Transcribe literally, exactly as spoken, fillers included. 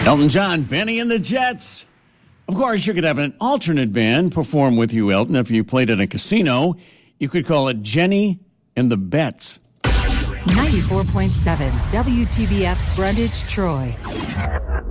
Elton John, Benny and the Jets. Of course, you could have an alternate band perform with you, Elton. If you played in a casino, you could call it Jenny and the Bets. ninety-four point seven W T B F Brundage, Troy.